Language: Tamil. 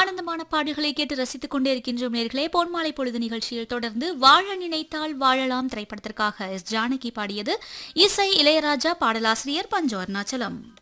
ஆனந்தமான பாடல்களை கேட்டு ரசித்துக் கொண்டே இருக்கின்றோம் நேர்களே. பொன்மாலை பொழுது நிகழ்ச்சியில் தொடர்ந்து வாழ நினைத்தால் வாழலாம் திரைப்படத்திற்காக எஸ். ஜானகி பாடியது. இசை இளையராஜா, பாடலாசிரியர் பஞ்சு அருணாச்சலம்.